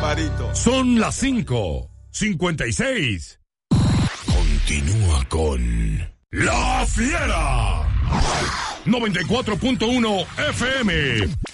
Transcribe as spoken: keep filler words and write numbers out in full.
Barbarito. Son las cinco cincuenta y seis. Continúa con La Fiera. noventa y cuatro punto uno F M.